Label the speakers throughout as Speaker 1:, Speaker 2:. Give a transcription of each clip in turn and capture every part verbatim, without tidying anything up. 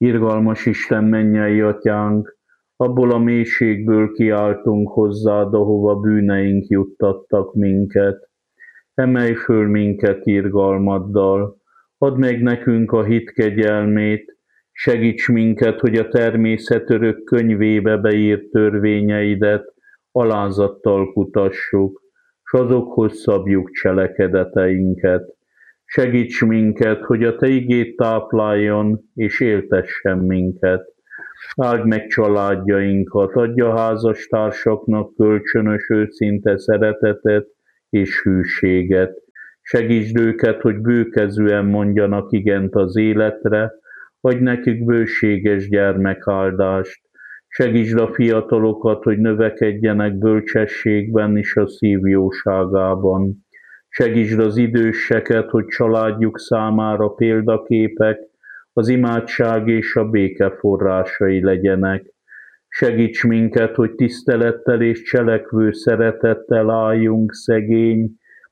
Speaker 1: Irgalmas Isten, mennyei atyánk, abból a mélységből kiáltunk hozzád, ahova bűneink juttattak minket. Emelj föl minket irgalmaddal, add meg nekünk a hit kegyelmét, segíts minket, hogy a természet örök könyvébe beírt törvényeidet alázattal kutassuk, s azokhoz szabjuk cselekedeteinket. Segíts minket, hogy a Te igéd tápláljon és éltessen minket. Áld meg családjainkat, adja házastársaknak kölcsönös őszinte szeretetet és hűséget. Segítsd őket, hogy bőkezűen mondjanak igent az életre, adj nekik bőséges gyermekáldást. Segítsd a fiatalokat, hogy növekedjenek bölcsességben és a szív jóságában. Segítsd az időseket, hogy családjuk számára példaképek, az imádság és a béke forrásai legyenek. Segíts minket, hogy tisztelettel és cselekvő szeretettel álljunk szegény,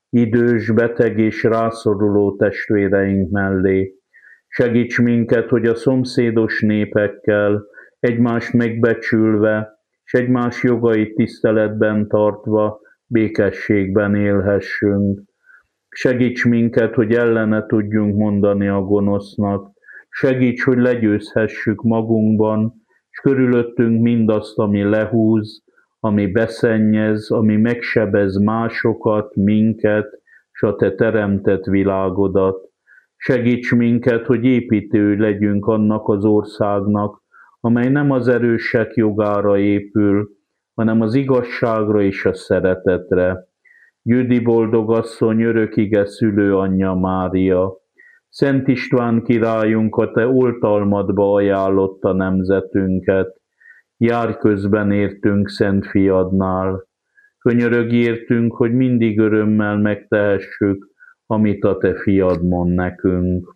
Speaker 1: idős, beteg és rászoruló testvéreink mellé. Segíts minket, hogy a szomszédos népekkel egymást megbecsülve, és egymás jogait tiszteletben tartva békességben élhessünk. Segíts minket, hogy ellene tudjunk mondani a gonosznak. Segíts, hogy legyőzhessük magunkban, és körülöttünk mindazt, ami lehúz, ami beszennyez, ami megsebez másokat, minket, és a Te teremtett világodat. Segíts minket, hogy építő legyünk annak az országnak, amely nem az erősek jogára épül, hanem az igazságra és a szeretetre. Győdi boldogasszony, örökige szülőanyja Mária, Szent István királyunk, a Te oltalmadba ajánlotta nemzetünket. Járj közben értünk Szent Fiadnál. Könyörögj értünk, hogy mindig örömmel megtehessük, amit a Te Fiad mond nekünk.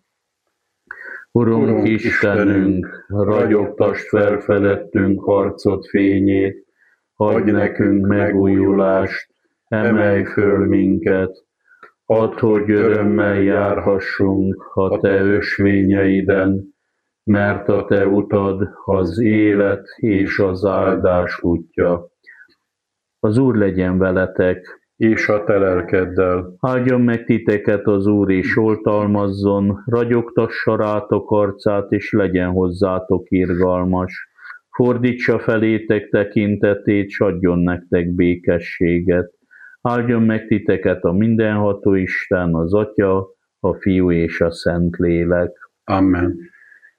Speaker 1: Urunk, Urunk Istenünk, ragyogtasd fel felettünk harcot fényét, adj nekünk megújulást, emelj föl minket, add, hogy örömmel járhassunk a Te ösvényeiden, mert a Te utad az élet és az áldás útja. Az Úr legyen veletek,
Speaker 2: és a Te lelkeddel.
Speaker 1: Áldjon meg titeket az Úr, és oltalmazzon, ragyogtassa rátok arcát, és legyen hozzátok irgalmas. Fordítsa felétek tekintetét, s adjon nektek békességet. Áldjon meg titeket a mindenható Isten, az Atya, a Fiú és a Szentlélek.
Speaker 2: Amen.